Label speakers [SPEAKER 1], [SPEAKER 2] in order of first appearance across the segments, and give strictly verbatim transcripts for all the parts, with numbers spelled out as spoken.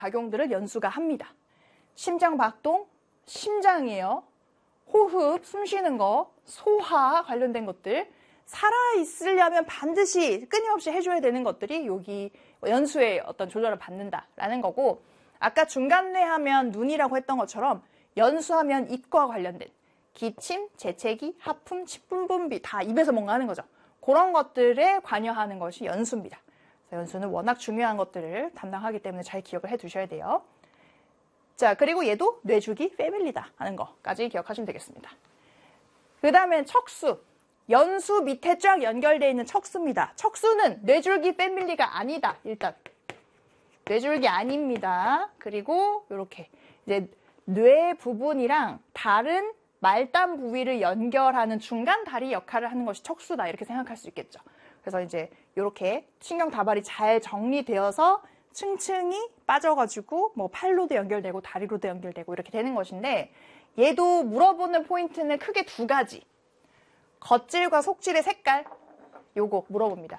[SPEAKER 1] 작용들을 연수가 합니다. 심장 박동, 심장이에요. 호흡, 숨 쉬는 거, 소화 관련된 것들, 살아있으려면 반드시 끊임없이 해줘야 되는 것들이 여기 연수의 어떤 조절을 받는다라는 거고, 아까 중간뇌 하면 눈이라고 했던 것처럼 연수하면 입과 관련된 기침, 재채기, 하품, 침분비 다 입에서 뭔가 하는 거죠. 그런 것들에 관여하는 것이 연수입니다. 그래서 연수는 워낙 중요한 것들을 담당하기 때문에 잘 기억을 해 두셔야 돼요. 자, 그리고 얘도 뇌줄기 패밀리다 하는 거까지 기억하시면 되겠습니다. 그 다음엔 척수. 연수 밑에 쫙 연결되어 있는 척수입니다. 척수는 뇌줄기 패밀리가 아니다. 일단 뇌줄기 아닙니다. 그리고 이렇게 이제 뇌 부분이랑 다른 말단 부위를 연결하는 중간 다리 역할을 하는 것이 척수다. 이렇게 생각할 수 있겠죠. 그래서 이제 이렇게 신경 다발이 잘 정리되어서 층층이 빠져가지고 뭐 팔로도 연결되고 다리로도 연결되고 이렇게 되는 것인데, 얘도 물어보는 포인트는 크게 두 가지. 겉질과 속질의 색깔, 요거 물어봅니다.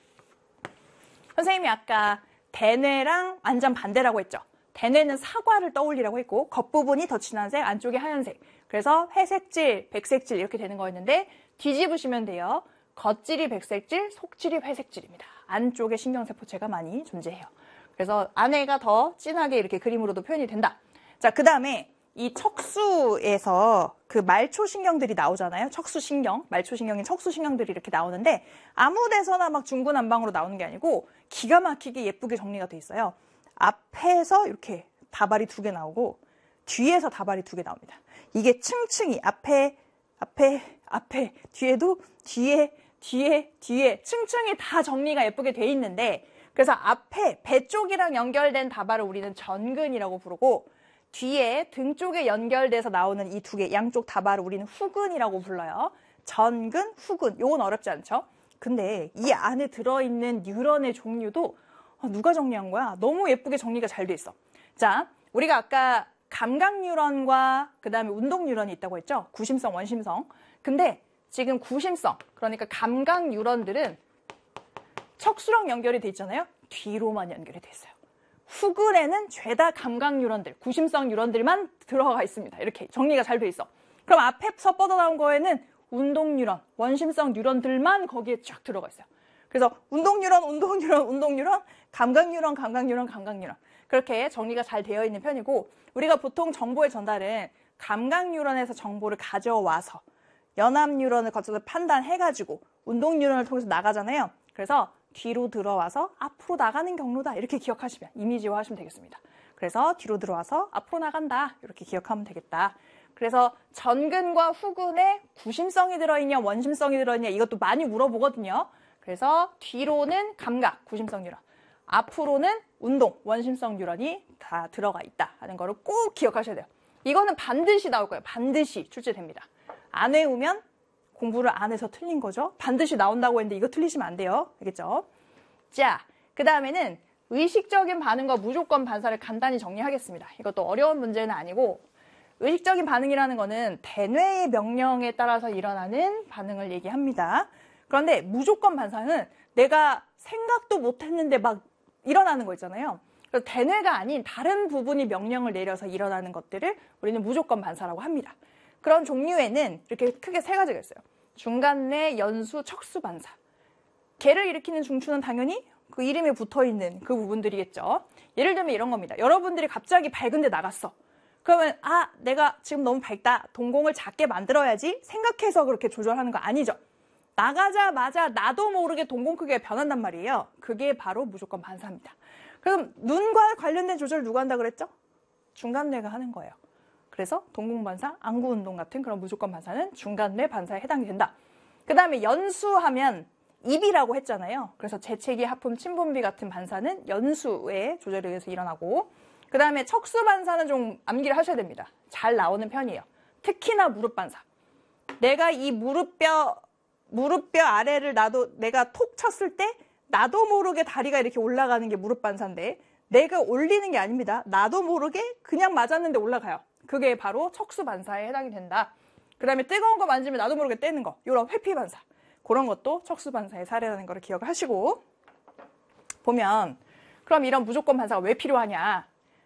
[SPEAKER 1] 선생님이 아까 대뇌랑 완전 반대라고 했죠. 대뇌는 사과를 떠올리라고 했고 겉부분이 더 진한색, 안쪽이 하얀색. 그래서 회색질, 백색질 이렇게 되는 거였는데, 뒤집으시면 돼요. 겉질이 백색질, 속질이 회색질입니다. 안쪽에 신경세포체가 많이 존재해요. 그래서 안에가 더 진하게 이렇게 그림으로도 표현이 된다. 자, 그 다음에 이 척수에서 그 말초신경들이 나오잖아요. 척수신경, 말초신경인 척수신경들이 이렇게 나오는데, 아무 데서나 막 중구난방으로 나오는 게 아니고 기가 막히게 예쁘게 정리가 돼 있어요. 앞에서 이렇게 다발이 두 개 나오고 뒤에서 다발이 두 개 나옵니다. 이게 층층이 앞에, 앞에, 앞에, 뒤에도 뒤에, 뒤에, 뒤에 층층이 다 정리가 예쁘게 돼 있는데, 그래서 앞에 배 쪽이랑 연결된 다발을 우리는 전근이라고 부르고, 뒤에 등 쪽에 연결돼서 나오는 이 두 개, 양쪽 다발을 우리는 후근이라고 불러요. 전근, 후근. 요건 어렵지 않죠? 근데 이 안에 들어있는 뉴런의 종류도 누가 정리한 거야? 너무 예쁘게 정리가 잘 돼 있어. 자, 우리가 아까 감각 뉴런과 그 다음에 운동 뉴런이 있다고 했죠? 구심성, 원심성. 근데 지금 구심성, 그러니까 감각 뉴런들은 척수랑 연결이 돼 있잖아요. 뒤로만 연결이 돼 있어요. 후근에는 죄다 감각 뉴런들, 구심성 뉴런들만 들어가 있습니다. 이렇게 정리가 잘 돼 있어. 그럼 앞에서 뻗어나온 거에는 운동 뉴런, 원심성 뉴런들만 거기에 쫙 들어가 있어요. 그래서 운동 뉴런, 운동 뉴런, 운동 뉴런, 감각 뉴런, 감각 뉴런, 감각 뉴런. 그렇게 정리가 잘 되어 있는 편이고, 우리가 보통 정보의 전달은 감각 뉴런에서 정보를 가져와서 연합 뉴런을 거쳐서 판단해가지고 운동 뉴런을 통해서 나가잖아요. 그래서 뒤로 들어와서 앞으로 나가는 경로다. 이렇게 기억하시면, 이미지화 하시면 되겠습니다. 그래서 뒤로 들어와서 앞으로 나간다. 이렇게 기억하면 되겠다. 그래서 전근과 후근에 구심성이 들어있냐, 원심성이 들어있냐, 이것도 많이 물어보거든요. 그래서 뒤로는 감각, 구심성 뉴런, 앞으로는 운동, 원심성 뉴런이 다 들어가 있다 하는 거를 꼭 기억하셔야 돼요. 이거는 반드시 나올 거예요. 반드시 출제됩니다. 안 외우면 공부를 안 해서 틀린 거죠. 반드시 나온다고 했는데 이거 틀리시면 안 돼요. 알겠죠? 자, 그 다음에는 의식적인 반응과 무조건 반사를 간단히 정리하겠습니다. 이것도 어려운 문제는 아니고, 의식적인 반응이라는 거는 대뇌의 명령에 따라서 일어나는 반응을 얘기합니다. 그런데 무조건 반사는 내가 생각도 못했는데 막 일어나는 거 있잖아요. 그래서 대뇌가 아닌 다른 부분이 명령을 내려서 일어나는 것들을 우리는 무조건 반사라고 합니다. 그런 종류에는 이렇게 크게 세 가지가 있어요. 중간뇌, 연수, 척수 반사. 개를 일으키는 중추는 당연히 그 이름에 붙어있는 그 부분들이겠죠. 예를 들면 이런 겁니다. 여러분들이 갑자기 밝은데 나갔어. 그러면 아, 내가 지금 너무 밝다. 동공을 작게 만들어야지 생각해서 그렇게 조절하는 거 아니죠. 나가자마자 나도 모르게 동공 크기가 변한단 말이에요. 그게 바로 무조건 반사입니다. 그럼 눈과 관련된 조절을 누가 한다 그랬죠? 중간뇌가 하는 거예요. 그래서 동공반사, 안구운동 같은 그런 무조건 반사는 중간뇌 반사에 해당이 된다. 그 다음에 연수하면 입이라고 했잖아요. 그래서 재채기, 하품, 침분비 같은 반사는 연수의 조절에 의해서 일어나고, 그 다음에 척수 반사는 좀 암기를 하셔야 됩니다. 잘 나오는 편이에요. 특히나 무릎 반사. 내가 이 무릎뼈, 무릎뼈 아래를 나도 내가 톡 쳤을 때 나도 모르게 다리가 이렇게 올라가는 게 무릎 반사인데, 내가 올리는 게 아닙니다. 나도 모르게 그냥 맞았는데 올라가요. 그게 바로 척수 반사에 해당이 된다. 그 다음에 뜨거운 거 만지면 나도 모르게 떼는 거, 이런 회피 반사, 그런 것도 척수 반사의 사례라는 걸 기억을 하시고, 보면 그럼 이런 무조건 반사가 왜 필요하냐?